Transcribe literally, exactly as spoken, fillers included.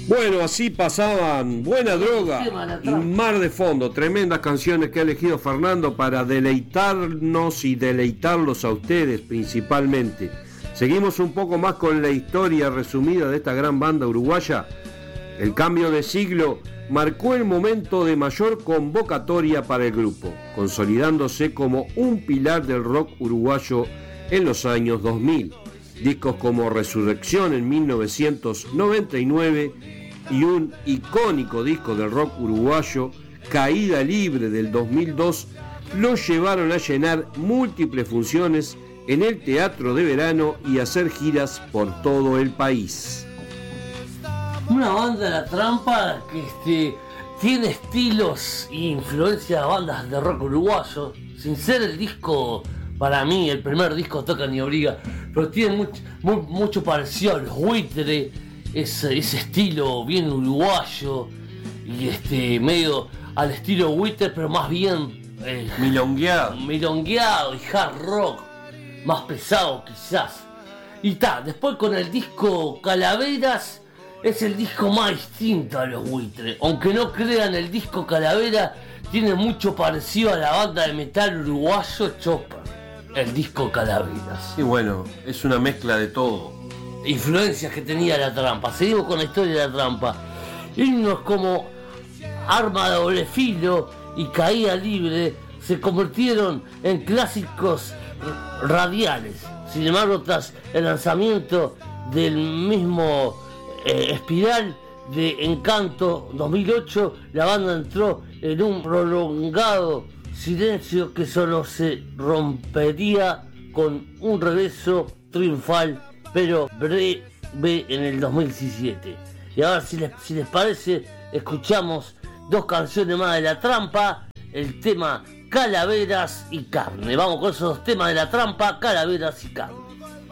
Bueno, así pasaban Buena Droga y Mar de Fondo, tremendas canciones que ha elegido Fernando para deleitarnos y deleitarlos a ustedes principalmente. Seguimos un poco más con la historia resumida de esta gran banda uruguaya. El cambio de siglo marcó el momento de mayor convocatoria para el grupo, consolidándose como un pilar del rock uruguayo en los años dos mil. Discos como Resurrección en mil novecientos noventa y nueve y un icónico disco del rock uruguayo, Caída Libre del dos mil dos, los llevaron a llenar múltiples funciones en el Teatro de Verano y hacer giras por todo el país. Una banda La Trampa que este, tiene estilos e influencia de bandas de rock uruguayo, sin ser el disco, para mí, el primer disco Toca Ni Obliga, pero tiene mucho, muy, mucho parecido a Los Buitres, ese, ese estilo bien uruguayo y este medio al estilo Buitres, pero más bien eh, milongueado. milongueado y hard rock, más pesado quizás. Y ta, después con el disco Calaveras, es el disco más distinto a Los Buitres. Aunque no crean, el disco Calavera tiene mucho parecido a la banda de metal uruguayo Chopper, el disco Calaveras. Y bueno, es una mezcla de todo. Influencias que tenía La Trampa. Seguimos con la historia de La Trampa. Himnos como Arma de Doble Filo y Caída Libre se convirtieron en clásicos radiales. Sin embargo, tras el lanzamiento del mismo Eh, Espiral de Encanto dos mil ocho, la banda entró en un prolongado silencio que solo se rompería con un regreso triunfal pero breve en el dos mil diecisiete. Y ahora, si les, si les parece, escuchamos dos canciones más de La Trampa, el tema Calaveras y Carne. Vamos con esos dos temas de La Trampa, Calaveras y Carne.